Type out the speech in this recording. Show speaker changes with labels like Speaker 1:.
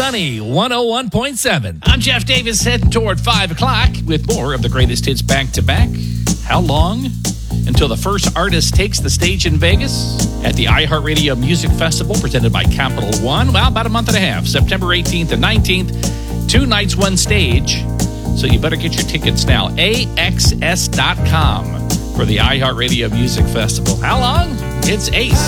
Speaker 1: Sunny 101.7.
Speaker 2: I'm Jeff Davis, heading toward 5 o'clock with more of the greatest hits back to back. How long until the first artist takes the stage in Vegas at the iHeartRadio Music Festival presented by Capital One? Well, about a month and a half, September 18th and 19th, 2 nights, 1 stage. So you better get your tickets now. AXS.com for the iHeartRadio Music Festival. How long? It's Ace.